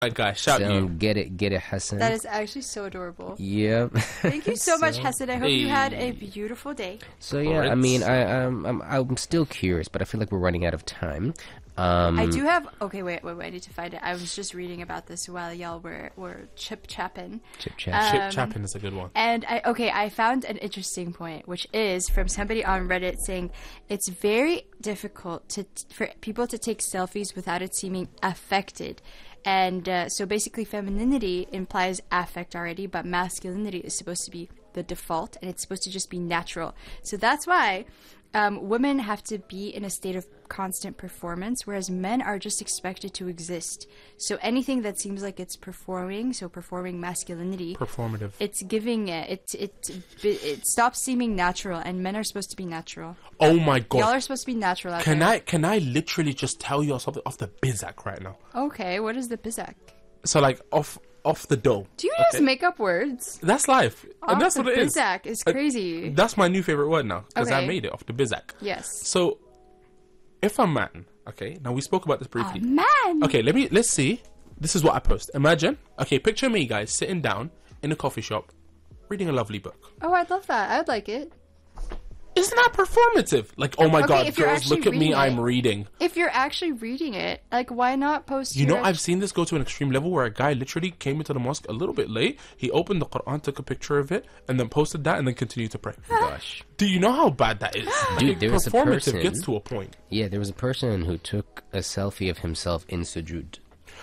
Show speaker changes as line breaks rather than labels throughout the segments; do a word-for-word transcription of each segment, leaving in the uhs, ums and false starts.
Right, guys, shout
So
you.
get it, get it, Hassan.
That is actually so adorable.
Yep.
Thank you so much, Hassan. I hope you had a
Hey.
beautiful day.
So yeah, I mean, I, I'm, I'm, I'm still curious, but I feel like we're running out of time. Um,
I do have. Okay, wait, wait, wait. I need to find it. I was just reading about this while y'all were were chip chapping.
Chip chat.
Chip
Um,
Chappin is a good one.
And I okay, I found an interesting point, which is from somebody on Reddit saying it's very difficult to for people to take selfies without it seeming affected. And uh, so basically, femininity implies affect already, but masculinity is supposed to be the default, and it's supposed to just be natural. So that's why um, women have to be in a state of constant performance, whereas men are just expected to exist. So anything that seems like it's performing, so performing masculinity,
Performative.
it's giving it, it, it, it stops seeming natural, and men are supposed to be natural.
Oh my god.
Y'all are supposed to be natural out
Can
there.
I can I literally just tell you something off the bizak right now?
Okay, what is the bizak?
So like off off the dome.
Do you guys
okay?
make up words?
That's life,
Off
and that's
the
what it is.
bizak is
Uh,
crazy.
That's my new favorite word now because I
Okay.
made it off the bizak.
Yes.
So, if a man, okay, now we spoke about this
Oh,
briefly.
man!
Okay, let me let's see. This is what I post. Imagine, okay, picture me, guys, sitting down in a coffee shop, reading a lovely book.
Oh, I'd love that. I'd like it.
Isn't that performative? Like, oh my
Okay,
god,
if you're
girls,
actually
look at me,
reading
I'm
it.
reading.
If you're actually reading it, like, why not post
You
your
know, I've seen this go to an extreme level where a guy literally came into the mosque a little bit late. He opened the Quran, took a picture of it, and then posted that, and then continued to pray.
Gosh.
Do you know how bad that is?
Dude,
Like,
there was a
performative
person-
gets to a point.
Yeah, there was a person who took a selfie of himself in sujood.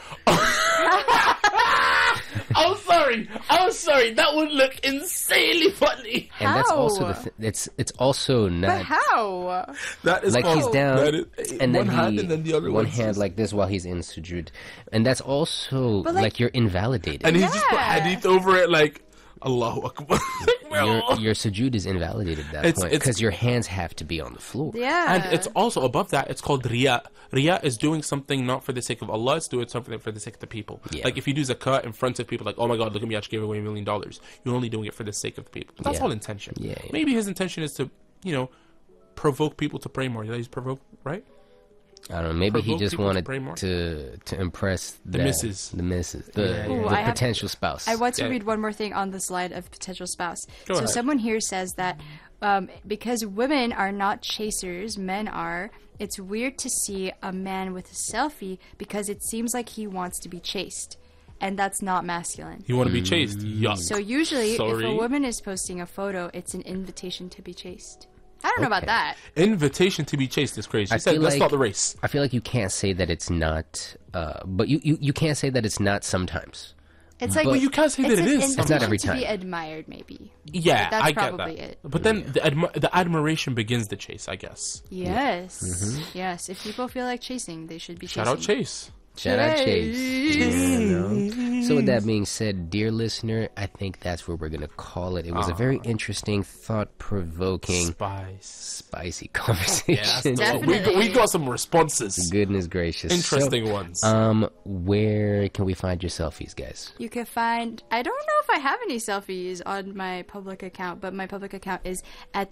I'm sorry. I'm sorry. That would look insanely funny.
And that's also the
How?
th- it's it's also
But
not
how?
That is
like
called,
he's down
that is-
and
one
then
hand
he
and then the other
one
one's
hand
just-
like this while he's in sujood, and that's also
But,
like,
like-
you're invalidated.
and he just put
Yeah.
hadith over it like Allahu Akbar.
your your sujood is invalidated at that
It's-
point
it's-
because your hands have to be on the floor.
Yeah.
And it's also above that, it's called riya. Riya is doing something not for the sake of Allah, it's doing something for the sake of the people.
Yeah.
Like if you do zakat in front of people, like, oh my god, look at me, I just gave away a million dollars. You're only doing it for the sake of the people. That's
Yeah.
all intention.
Yeah, yeah.
Maybe his intention is to, you know, provoke people to pray more. Did I use provoke, right?
I don't know. Maybe he
Provoke
just
people to
wanted
pray more.
to to impress
The
that-
missus.
the missus, the,
Yeah, yeah,
Ooh,
the
I have-
potential spouse.
I want to
Yeah.
read one more thing on the slide of potential spouse.
Go
so
ahead.
someone here says that um, because women are not chasers, men are. It's weird to see a man with a selfie because it seems like he wants to be chased, and that's not masculine.
You want to be chased? Yuck.
So usually, if
Sorry.
a woman is posting a photo, it's an invitation to be chased. I don't know about
Okay.
that.
Invitation to be chased is crazy.
I
She said
feel
that's
like-
not the race.
I feel like you can't say that it's not, uh, but you, you, you can't say that it's not sometimes.
It's like
But-
Well, you can't say
it's
that it
an
is.
It's not every
invitation to be
time.
admired, maybe.
Yeah,
That's
I get
probably
that.
it.
But then the, admi- the admiration begins the chase, I guess.
Yes,
Mm-hmm.
yes. If people feel like chasing, they should be chasing.
Shout out Chase.
Shout out Chase.
Chase.
Yeah, no. So with that being said, dear listener, I think that's where we're gonna call it. It was a very interesting, thought-provoking,
Spice.
spicy
Yeah,
conversation.
that's the- we, got, we got some responses.
Goodness gracious.
Interesting
So,
ones.
Um, where can we find your selfies, guys?
You can find. I don't know if I have any selfies on my public account, but my public account is at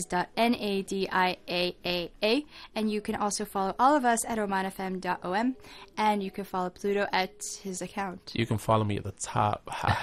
thisis.nadiaa, and you can also follow all of us at omanfm dot om, and you can follow Pluto at his account.
You can follow me at the top.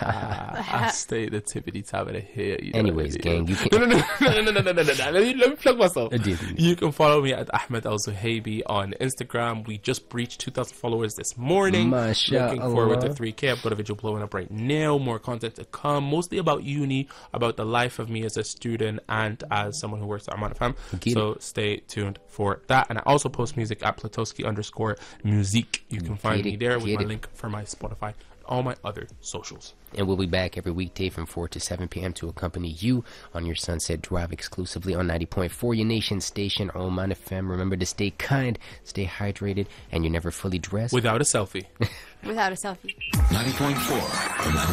I stay at the tippity top of the hill. You know
Anyways,
what I mean?
gang, you can-
No, no, no, no, no, no, no, no, no. Let me, let me plug myself.
I did.
You can follow me at Ahmed Al Zuhaibi on Instagram. We just breached two thousand followers this morning.
Mashallah.
Looking forward to three K. I've got a video blowing up right now. More content to come, mostly about uni, about the life of me as a student and as someone who works at Oman F M.
Get
So stay tuned for that. And I also post music at Platowski underscore music. You can find
Get
me
it,
there with
get
my
it.
link for my Spotify, all my other socials.
And we'll be back every weekday from four to seven p.m. to accompany you on your Sunset Drive exclusively on ninety point four, your nation station, Oman F M. Remember to stay kind, stay hydrated, and you're never fully dressed.
Without a selfie.
Without a selfie.
ninety point four